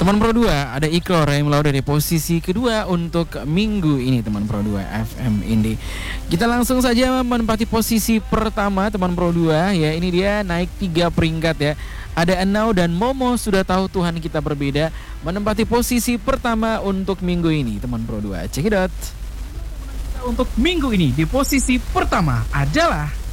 Teman Pro 2 ada Ikor yang melawan dari posisi kedua untuk minggu ini teman Pro 2 FM Indie. Kita langsung saja menempati posisi pertama teman Pro 2 ya. Ini dia naik 3 peringkat ya. Ada Enau dan Momo sudah tahu Tuhan kita berbeda menempati posisi pertama untuk minggu ini teman Pro 2. Check it out. Untuk minggu ini di posisi pertama adalah